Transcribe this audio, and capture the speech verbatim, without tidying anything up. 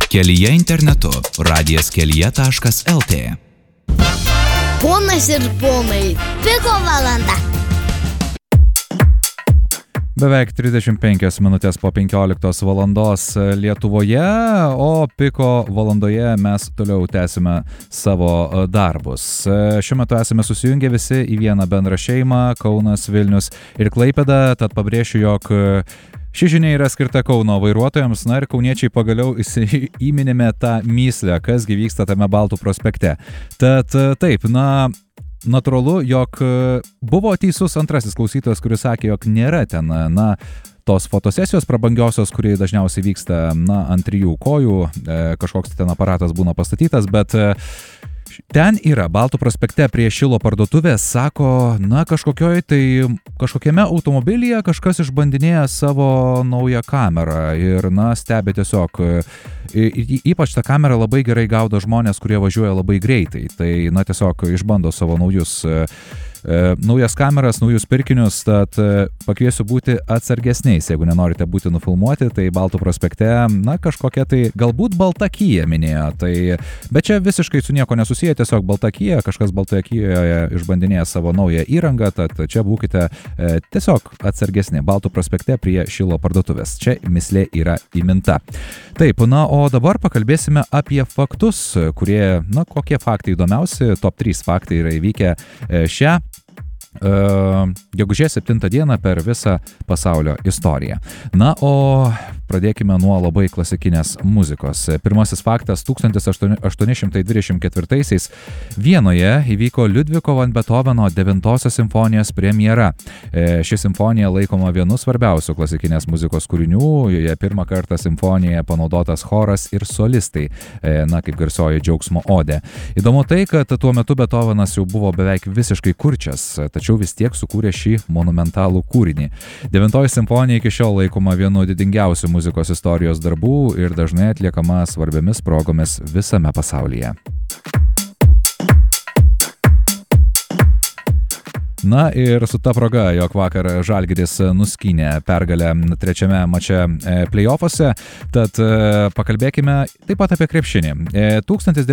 Kelyje internetu radijas kelyje taškas lt. Ponas ir ponai, Piko valanda. Beveik trisdešimt penkios minutės po penkioliktos valandos Lietuvoje, o Piko valandoje mes toliau tęsime savo darbus. Šiuo metu esame susijungę visi į vieną bendrą šeimą, Kaunas, Vilnius ir Klaipėda, tad pabrėšiu, jog ši žinia yra skirta Kauno vairuotojams, na ir kauniečiai pagaliau įminėme tą myslę, kasgi vyksta tame Baltų prospekte. Tad taip, na... Natūralu, jog buvo teisus antrasis klausytojas, kuris sakė, jog nėra ten, na, tos fotosesijos prabangiosios, kurie dažniausiai vyksta, na, ant trijų kojų, kažkoks ten aparatas būna pastatytas, bet ten yra Baltų prospekte prie Šilo parduotuvės, sako, na, kažkokioj tai, kažkokiame automobilyje kažkas išbandinėja savo naują kamerą ir, na, stebi tiesiog, ypač ta kamera labai gerai gaudo žmonės, kurie važiuoja labai greitai, tai, na, tiesiog išbando savo naujus naujas kameras, naujus pirkinius, tad pakviesiu būti atsargesniais, jeigu nenorite būti nufilmuoti, tai Baltų prospekte, na, kažkokia tai galbūt balta Kia minėjo, tai, bet čia visiškai su nieko nesusiję, tiesiog balta Kia, kažkas baltoje Kijoje išbandinėja savo naują įrangą, tad čia būkite e, tiesiog atsargesni, Baltų prospekte prie Šilo parduotuvės, čia mislė yra įminta. Taip, na, o dabar pakalbėsime apie faktus, kurie, na, kokie faktai įdomiausi, top trys faktai yra įvykę šią Uh, gegužės septintą dieną per visą pasaulio istoriją. Na, o pradėkime nuo labai klasikinės muzikos. Pirmasis faktas, tūkstantis aštuoni šimtai dvidešimt ketvirtaisiais Vienoje įvyko Liudviko van Beethoveno devintosios simfonijos premjera. E, ši simfonija laikoma vienu svarbiausių klasikinės muzikos kūrinių, joje pirmą kartą simfonijoje panaudotas choras ir solistai, e, na, kaip garsioji džiaugsmo odė. Įdomu tai, kad tuo metu Beethovenas jau buvo beveik visiškai kurčias, tačiau vis tiek sukūrė šį monumentalų kūrinį. Devintoji simfonija iki šiol laikoma vienu didingiausių muzikos istorijos darbų ir dažnai atliekama svarbiomis progomis visame pasaulyje. Na ir su ta proga, jog vakar Žalgiris nuskynė pergalę trečiame mače play-offuose, tad pakalbėkime taip pat apie krepšinį.